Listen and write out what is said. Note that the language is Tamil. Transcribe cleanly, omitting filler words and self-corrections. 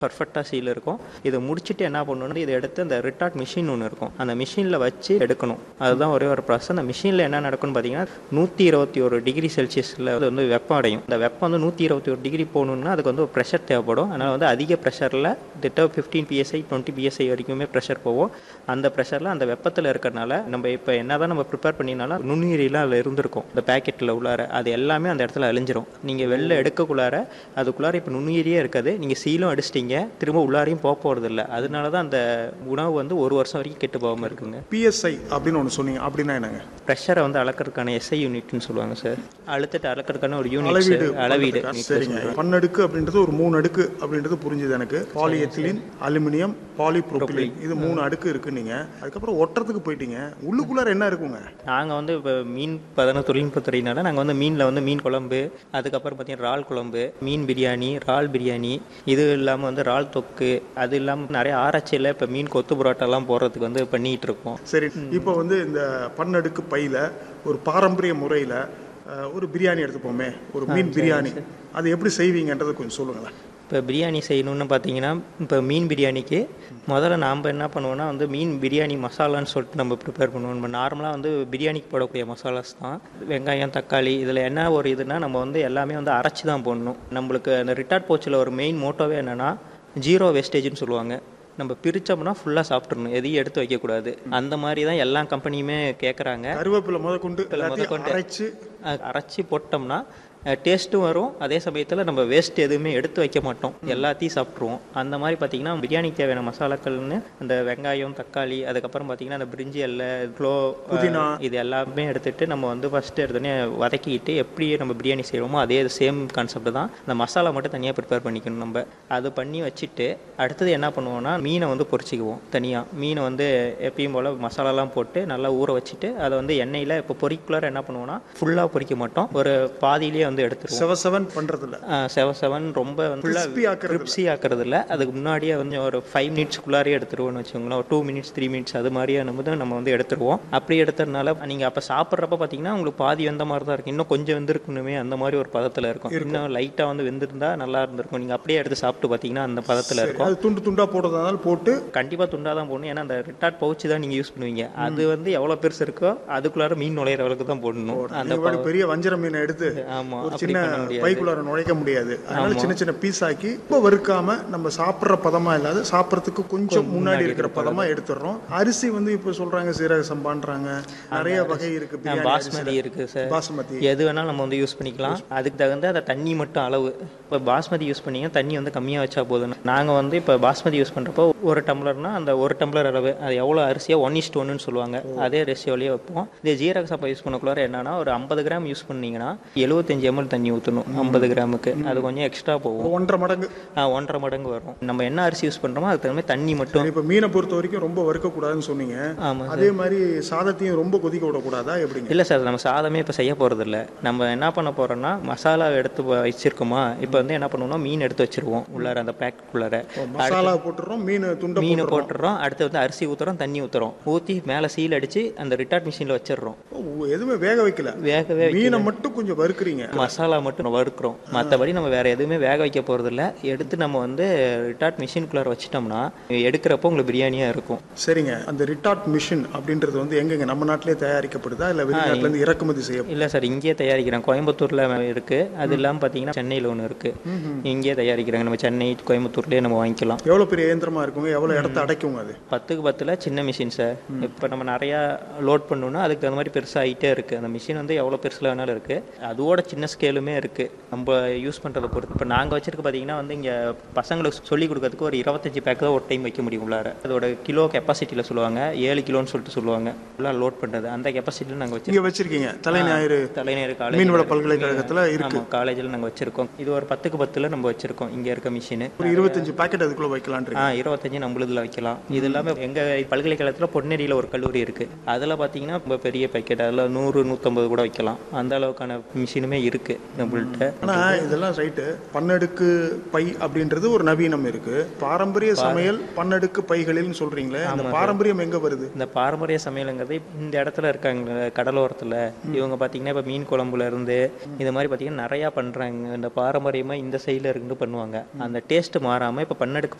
பர்ஃபெக்டாக சீல் இருக்கும். இதை முடிச்சுட்டு என்ன பண்ணணும்னா இதை எடுத்து அந்த ரிட்டார்ட் மிஷின் ஒன்று இருக்கும், அந்த மிஷினில் வச்சு எடுக்கணும். அதுதான் ஒரே ஒரு ப்ராசஸ். அந்த மிஷினில் என்ன நடக்கும்னு பார்த்தீங்கன்னா 121 டிகிரி செல்சியஸில் வந்து வெப்பம் அடையும். அந்த வெப்பம் வந்து 121 டிகிரி போகணுன்னா அதுக்கு வந்து ஒரு ப்ரெஷர் தேவைப்படும். அதனால் வந்து அதிக ப்ரெஷரில் திட்ட 15 PSI 20 PSI வரைக்குமே ப்ரெஷர் போகும். அந்த ப்ரெஷரில் அந்த வெப்பத்தில் இருக்கிறனால நம்ம இப்போ என்ன தான் நம்ம ப்ரிப்பேர் பண்ணினாலும் நுண்ணுயிரிலாம் அதில் இருந்திருக்கும் இந்த பேக்கெட்டில் உள்ளார, அது எல்லாமே அந்த இடத்துல அழிஞ்சிரும். நீங்கள் வெளில எடுக்கக்குள்ளார அதுக்குள்ளார இப்போ நுண்ணுயிரியே இருக்காது, நீங்கள் சீலும் அடிச்சிட்டிங்க, திரும்ப உள்ளாரையும் போக போகிறது இல்லை. அதனால தான் அந்த உணவு வந்து 1 வருஷம் வரைக்கும் கெட்டு போகாமல் இருக்குங்க. PSI அப்படின்னு ஒன்று சொன்னீங்க, அப்படின்னா என்னங்க? ப்ரெஷரை வந்து அளக்கிறதுக்கான SI யூனிட்னு சொல்லுவாங்க சார். அழுத்தத்தை அளக்கிறதுக்கான ஒரு யூனிட், அளவீடு. சரிங்க. பன்னடுக்கு அப்படின்றது ஒரு 3 அடுக்கு அப்படின்றது புரிஞ்சுது எனக்கு. பாலிஎத்திலீன், அலுமினியம், பாலிப்ரோபிலீன், இது 3 அடுக்கு இருக்கு. நீங்க அதுக்கப்புறம் ஒட்டுறதுக்கு போயிட்டீங்க, உள்ளுக்குள்ளார என்ன இருக்குங்க? நாங்கள் வந்து இப்போ மீன் பதன தொழில்நுட்பத்துறையினால நாங்கள் வந்து மீனில் வந்து மீன் குழம்பு, அதுக்கப்புறம் பார்த்தீங்கன்னா இறால் குழம்பு, மீன் பிரியாணி, இறால் பிரியாணி, இது இல்லாமல் வந்து இறால் தொக்கு, அது இல்லாமல் நிறைய ஆராய்ச்சியில் இப்போ மீன் கொத்து புரோட்டாலாம் போடுறதுக்கு வந்து பண்ணிகிட்டு இருக்கோம். சரி, இப்போ வந்து இந்த பன்னடுக்கு பையில் ஒரு பாரம்பரிய முறையில் ஒரு பிரியாணி எடுத்துப்போமே, ஒரு மீன் பிரியாணி, அது எப்படி செய்வீங்கன்றதை கொஞ்சம் சொல்லுங்களேன். இப்போ பிரியாணி செய்யணுன்னு பார்த்தீங்கன்னா இப்போ மீன் பிரியாணிக்கு முதல்ல நாம் என்ன பண்ணுவோம்னா வந்து மீன் பிரியாணி மசாலான்னு சொல்லிட்டு நம்ம ப்ரிப்பேர் பண்ணுவோம். நம்ம நார்மலாக வந்து பிரியாணிக்கு போடக்கூடிய மசாலாஸ் தான் வெங்காயம், தக்காளி. இதில் என்ன ஒரு இதுனா நம்ம வந்து எல்லாமே வந்து அரைச்சி தான் போடணும். நம்மளுக்கு அந்த ரிட்டார்ட் போச்சில் ஒரு மெயின் மோட்டோவே என்னென்னா 0 வேஸ்டேஜ்னு சொல்லுவாங்க. நம்ம பிரித்தோம்னா ஃபுல்லாக சாப்பிட்றணும், எதையும் எடுத்து வைக்கக்கூடாது. அந்த மாதிரி தான் எல்லா கம்பெனியுமே கேட்குறாங்க. கருவேப்பிலை முதற்கொண்டு அரைச்சி போட்டோம்னா டேஸ்ட்டும் வரும், அதே சமயத்தில் நம்ம வேஸ்ட் எதுவுமே எடுத்து வைக்க மாட்டோம், எல்லாத்தையும் சாப்பிட்ருவோம். அந்த மாதிரி பார்த்தீங்கன்னா பிரியாணிக்கு தேவையான மசாலாக்கள்னு அந்த வெங்காயம், தக்காளி, அதுக்கப்புறம் பார்த்தீங்கன்னா அந்த பிரிஞ்சி எல்லை, புதினா, இது எல்லாமே எடுத்துகிட்டு நம்ம வந்து ஃபஸ்ட்டு எடுத்தோடனே வதக்கிட்டு எப்படியே நம்ம பிரியாணி செய்வோமோ அதே சேம் கான்செப்ட் தான். அந்த மசாலா மட்டும் தனியாக ப்ரிப்பேர் பண்ணிக்கணும். நம்ம அது பண்ணி வச்சுட்டு அடுத்தது என்ன பண்ணுவோம்னா மீனை வந்து பொரிச்சிக்குவோம் தனியாக. மீனை வந்து எப்பயும் போல் மசாலாலாம் போட்டு நல்லா ஊற வச்சுட்டு அதை வந்து எண்ணெயில் இப்போ பொரிக்குள்ளார என்ன பண்ணுவோம்னா ஃபுல்லாக பொரிக்க மாட்டோம், ஒரு பாதியிலேயே வந்து எடுத்துருவோம். செவசவன் பண்றதில்ல, செவசவன் ரொம்ப வந்து கிரிப்ஸி ஆக்குறது இல்லை. அதுக்கு முன்னாடியே வந்து ஒரு 5 மினிட்ஸ்க்குள்ளாரே எடுத்துருவோம்னு வச்சுக்கோங்களேன். ஒரு 2 மினிட்ஸ் 3 மினிட்ஸ் அது மாதிரியே நம்ம வந்து எடுத்துருவோம். அப்படி எடுத்ததுனால நீங்கள் அப்போ சாப்பிட்றப்ப பார்த்தீங்கன்னா உங்களுக்கு பாதி வெந்த மாதிரி தான் இருக்கும், இன்னும் கொஞ்சம் வெந்திருக்கணுமே அந்த மாதிரி ஒரு பதத்தில் இருக்கும். இன்னும் லைட்டாக வந்து வெந்திருந்தா நல்லா இருந்திருக்கும். நீங்கள் அப்படியே எடுத்து சாப்பிட்டு பார்த்தீங்கன்னா அந்த பதத்தில் இருக்கும். அது துண்டு துண்டாக போடுறதுனால போட்டு கண்டிப்பாக துண்டாக தான் போடணும். ஏன்னா அந்த ரிட்டார்ட் பவுச்சு தான் நீங்கள் யூஸ் பண்ணுவீங்க. அது வந்து எவ்வளோ பெருசு இருக்கோ அதுக்குள்ளார மீன் நுழையிற அளவுக்கு தான் போடணும். அந்த பெரிய வஞ்சர மீனை எடுத்து ஆமாம் ஒரு சின்ன பைக்குள்ளார நுழைக்க முடியாது. அதனால சின்ன சின்ன பீஸ் ஆக்கி இப்போ வறுக்காம நம்ம சாப்பிட்ற பதமா இல்லாத சாப்பிட்றதுக்கு கொஞ்சம் முன்னாடி இருக்கிற பதமா எடுத்துடுறோம். அரிசி வந்து இப்போ சொல்றாங்க சீரக சம்பான்றாங்க, நிறைய வகை இருக்கு. பாஸ்மதி இருக்கு சார், பாஸ்மதி எது வேணாலும் நம்ம வந்து யூஸ் பண்ணிக்கலாம். அதுக்கு தகுந்த அந்த தண்ணி மட்டும் அளவு. இப்போ பாஸ்மதி யூஸ் பண்ணீங்கன்னா தண்ணி வந்து கம்மியாக வச்சா போதும். நாங்கள் வந்து இப்போ பாஸ்மதி யூஸ் பண்ணுறப்போ 1 டம்ளர்னா அந்த 1 டம்ளர் அளவு, அது எவ்வளோ அரிசியா 1:1 சொல்லுவாங்க, அதே ரேஷியோலேயே வைப்போம். இதே ஜீரக சம்பா யூஸ் பண்ணக்குள்ளார என்னன்னா ஒரு 50 கிராம் யூஸ் பண்ணீங்கன்னா 75 ml தண்ணி ஊற்றணும் 50 கிராமுக்கு. அது கொஞ்சம் எக்ஸ்ட்ரா போகும், 1.5 மடங்கு வரும். நம்ம என்ன அரிசி யூஸ் பண்ணுறோமோ அதுக்கு தகுந்த மாதிரி தண்ணி மட்டும். இப்போ மீனை பொறுத்த வரைக்கும் ரொம்ப வறுக்கக்கூடாதுன்னு சொன்னீங்க. ஆமாம், அதே மாதிரி சாதத்தையும் ரொம்ப கொதிக்க விடக்கூடாதா எப்படிங்க? இல்லை சார், நம்ம சாதமே இப்போ செய்ய போகிறது இல்லை. நம்ம என்ன பண்ண போகிறோம்னா மசாலா எடுத்து வச்சிருக்கோமா, இப்போ வந்து என்ன பண்ணுவோம்னா மீன் எடுத்து வச்சிருவோம் உள்ளார, அந்த பேக்குள்ளார மசாலா போட்டுறோம், மீன் போட்டுறோம். அடுத்து வந்து அரிசி ஊற்றுறோம், தண்ணி ஊற்றுறோம், ஊற்றி மேலே சீல் அடித்து அந்த ரிட்டார்ட் மிஷினில் வச்சிடுறோம். எதுவுமே வேக வைக்கல, வேகவே மீனை மட்டும் கொஞ்சம் வறுக்குறீங்க, மசாலா மட்டும் வறுக்கிறோம். மற்றபடி நம்ம வேற எதுவுமே வேக வைக்க போகிறதில்ல. எடுத்து நம்ம வந்து ரிட்டார்ட் மிஷினுக்குள்ளார வச்சிட்டோம்னா எடுக்கிறப்போ உங்களுக்கு பிரியாணியாக இருக்கும். சரிங்க. அந்த ரிட்டார்ட் மிஷின் அப்படின்றது வந்து எங்கெங்க நம்ம நாட்டிலே தயாரிக்கப்படுதா இல்லை வெளிநாட்டிலேருந்து இறக்குமதி செய்ய? இல்லை சார், இங்கேயே தயாரிக்கிறேன். கோயம்புத்தூரில் இருக்குது. அது இல்லாமல் பார்த்தீங்கன்னா சென்னையில் ஒன்று இருக்குது, இங்கேயே தயாரிக்கிறாங்க. நம்ம சென்னை, கோயம்புத்தூர்லேயே நம்ம வாங்கிக்கலாம். எவ்வளோ பெரிய இயந்திரமாக இருக்குங்க, எவ்வளோ இடத்த அடைக்குங்க? அது 10க்கு 10 சின்ன மிஷின் சார். இப்போ நம்ம நிறையா லோட் பண்ணணும்னா அதுக்கு தகுந்த மாதிரி பெருசாகிட்டே இருக்குது. அந்த மிஷின் வந்து எவ்வளோ பெருசில் வேணாலும் இருக்குது. அதோட சின்ன ஸ்கேலுமே இருக்குது, நம்ம யூஸ் பண்ணுறதை பொறுத்து. இப்போ நாங்கள் வச்சிருக்க பார்த்தீங்கன்னா வந்து இங்கே பசங்களுக்கு சொல்லிக் கொடுக்கறதுக்கு ஒரு 25 பேக் தான் ஒரு டைம் வைக்க முடியும் உள்ளார. அதோட கிலோ கெப்பாசிட்டியில் சொல்லுவாங்க, 7 கிலோன்னு சொல்லிட்டு சொல்லுவாங்க உள்ளார லோட் பண்ணுறது. அந்த கெப்பாசிட்டியில் நாங்கள் வச்சிருக்கீங்க. தலைஞாயிறு காலேஜ், மீன்வள பல்கலைக்கழகத்தில் இருக்குது. காலேஜில் நாங்கள் வச்சிருக்கோம். இது ஒரு 10க்கு 10 நம்ம வச்சிருக்கோம். இங்கே இருக்க மிஷின் ஒரு 25 பேக்கெட் அதுக்குள்ளே வைக்கலாம். 25 நம்மளுதில் வைக்கலாம். இது இல்லாமல் எங்கள் பல்கலைக்கழகத்தில் பொன்னேரியில் ஒரு கல்லூரி இருக்குது, அதில் பார்த்தீங்கன்னா ரொம்ப பெரிய பேக்கெட், அதில் 100-150 கூட வைக்கலாம். அந்த அளவுக்கான மிஷினுமே இருக்குது. இருக்குது நம்மள்கிட்ட. ஆனால் இதெல்லாம் ரைட்டு. பன்னடுக்கு பை அப்படின்றது ஒரு நவீனம் இருக்கு. பாரம்பரிய சமையல் பன்னடுக்கு பைகளில்னு சொல்றீங்களே, அந்த பாரம்பரியம் எங்க வருது? இந்த பாரம்பரிய சமையலுங்கிறது இந்த இடத்துல இருக்காங்க கடலோரத்தில், இவங்க பார்த்தீங்கன்னா இப்போ மீன் குழம்புல இருந்து இது மாதிரி பார்த்தீங்கன்னா நிறையா பண்ணுறாங்க. இந்த பாரம்பரியமாக இந்த சைடில் இருந்து பண்ணுவாங்க. அந்த டேஸ்ட் மாறாமல் இப்போ பன்னடுக்கு